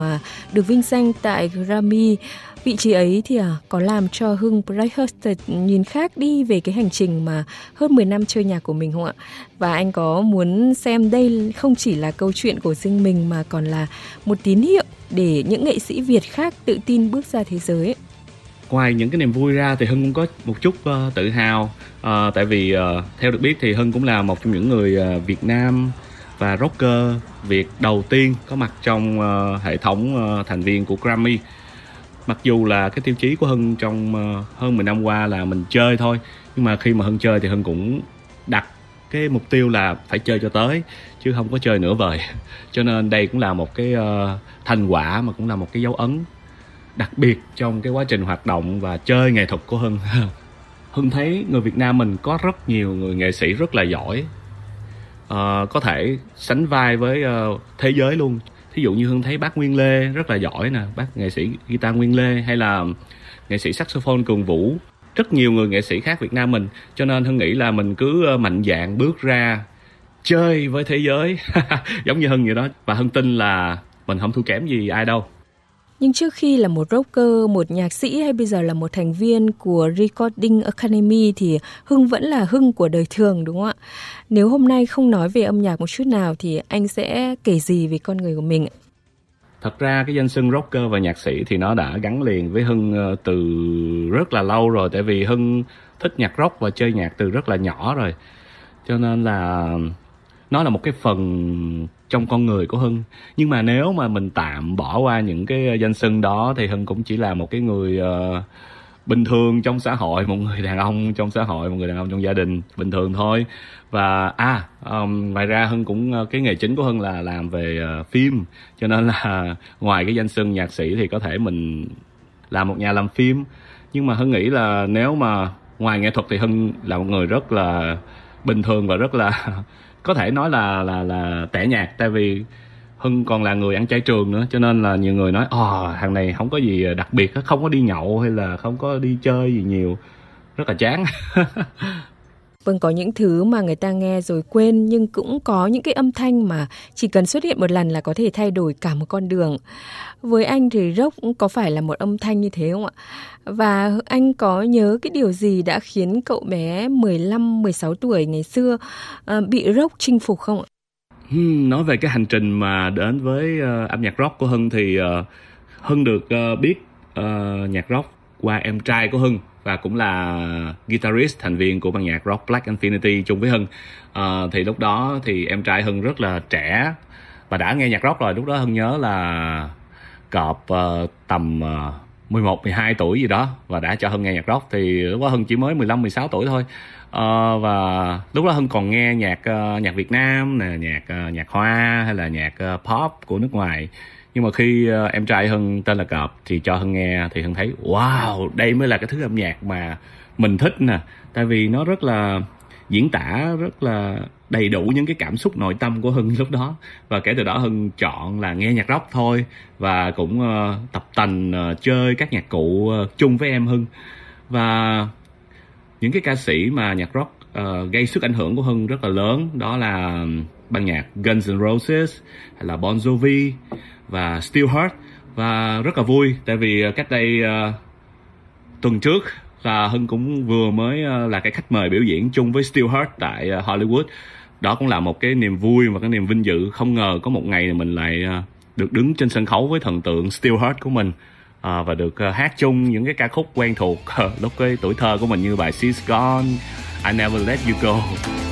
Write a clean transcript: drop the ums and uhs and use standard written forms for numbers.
mà được vinh danh tại Grammy. Vị trí ấy thì có làm cho Hưng Breckhurst nhìn khác đi về cái hành trình mà hơn 10 năm chơi nhạc của mình không ạ? Và anh có muốn xem đây không chỉ là câu chuyện của riêng mình mà còn là một tín hiệu để những nghệ sĩ Việt khác tự tin bước ra thế giới. Ngoài những cái niềm vui ra thì Hưng cũng có một chút tự hào, tại vì theo được biết thì Hưng cũng là một trong những người Việt Nam và rocker Việt đầu tiên có mặt trong hệ thống thành viên của Grammy. Mặc dù là cái tiêu chí của Hưng trong hơn 10 năm qua là mình chơi thôi, nhưng mà khi mà Hưng chơi thì Hưng cũng đặt cái mục tiêu là phải chơi cho tới, chứ không có chơi nửa vời. Cho nên đây cũng là một cái thành quả mà cũng là một cái dấu ấn đặc biệt trong cái quá trình hoạt động và chơi nghệ thuật của Hưng. Hưng thấy người Việt Nam mình có rất nhiều người nghệ sĩ rất là giỏi, có thể sánh vai với thế giới luôn. Thí dụ như Hưng thấy bác Nguyên Lê rất là giỏi nè, bác nghệ sĩ guitar Nguyên Lê, hay là nghệ sĩ saxophone Cường Vũ, rất nhiều người nghệ sĩ khác Việt Nam mình. Cho nên Hưng nghĩ là mình cứ mạnh dạn bước ra chơi với thế giới giống như Hưng vậy đó. Và Hưng tin là mình không thua kém gì ai đâu. Nhưng trước khi là một rocker, một nhạc sĩ hay bây giờ là một thành viên của Recording Academy thì Hưng vẫn là Hưng của đời thường, đúng không ạ? Nếu hôm nay không nói về âm nhạc một chút nào thì anh sẽ kể gì về con người của mình ạ? Thật ra cái danh xưng rocker và nhạc sĩ thì nó đã gắn liền với Hưng từ rất là lâu rồi. Tại vì Hưng thích nhạc rock và chơi nhạc từ rất là nhỏ rồi. Cho nên là nó là một cái phần trong con người của Hưng. Nhưng mà nếu mà mình tạm bỏ qua những cái danh xưng đó thì Hưng cũng chỉ là một cái người bình thường trong xã hội, một người đàn ông trong xã hội, một người đàn ông trong gia đình bình thường thôi. Và ngoài ra Hưng cũng, cái nghề chính của Hưng là làm về phim. Cho nên là ngoài cái danh xưng nhạc sĩ thì có thể mình là một nhà làm phim. Nhưng mà Hưng nghĩ là nếu mà ngoài nghệ thuật thì Hưng là một người rất là bình thường và rất là có thể nói là tẻ nhạt. Tại vì Hưng còn là người ăn chay trường nữa, cho nên là nhiều người nói thằng này không có gì đặc biệt, không có đi nhậu hay là không có đi chơi gì nhiều, rất là chán. Vâng, có những thứ mà người ta nghe rồi quên, nhưng cũng có những cái âm thanh mà chỉ cần xuất hiện một lần là có thể thay đổi cả một con đường. Với anh thì rock có phải là một âm thanh như thế không ạ? Và anh có nhớ cái điều gì đã khiến cậu bé 15-16 tuổi ngày xưa bị rock chinh phục không ạ? Nói về cái hành trình mà đến với âm nhạc rock của Hưng thì Hưng được biết nhạc rock qua em trai của Hưng, và cũng là guitarist thành viên của ban nhạc rock Black Infinity chung với Hưng. Thì lúc đó thì em trai Hưng rất là trẻ và đã nghe nhạc rock rồi. Lúc đó Hưng nhớ là cọp tầm 11-12 tuổi gì đó, và đã cho Hưng nghe nhạc rock. Thì lúc đó Hưng chỉ mới 15-16 tuổi thôi. Và lúc đó Hưng còn nghe nhạc Việt Nam nè, nhạc Hoa hay là nhạc pop của nước ngoài. Nhưng mà khi em trai Hưng tên là Cọp thì cho Hưng nghe thì Hưng thấy wow, đây mới là cái thứ âm nhạc mà mình thích nè. Tại vì nó rất là diễn tả rất là đầy đủ những cái cảm xúc nội tâm của Hưng lúc đó. Và kể từ đó Hưng chọn là nghe nhạc rock thôi, và cũng tập tành chơi các nhạc cụ chung với em Hưng. Và những cái ca sĩ mà nhạc rock gây sức ảnh hưởng của Hưng rất là lớn, đó là ban nhạc Guns N' Roses hay là Bon Jovi và Steelheart. Và rất là vui tại vì cách đây tuần trước là Hưng cũng vừa mới là cái khách mời biểu diễn chung với Steelheart tại Hollywood. Đó cũng là một cái niềm vui và cái niềm vinh dự. Không ngờ có một ngày mình lại được đứng trên sân khấu với thần tượng Steelheart của mình, và được hát chung những cái ca khúc quen thuộc lúc cái tuổi thơ của mình, như bài She's Gone, I Never Let You Go.